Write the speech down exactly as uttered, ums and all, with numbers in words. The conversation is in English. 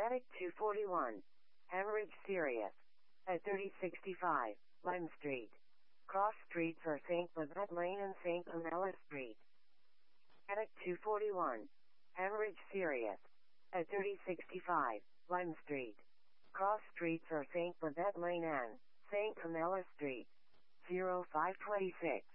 Attic two forty-one. Average Serious. At thirty sixty-five, Lime Street. Cross streets are Saint Babette Lane and Saint Pamela Street. Attic two forty-one. Average Serious. At thirty sixty-five, Lime Street. Cross streets are Saint Babette Lane and Saint Pamela Street. zero five twenty-six.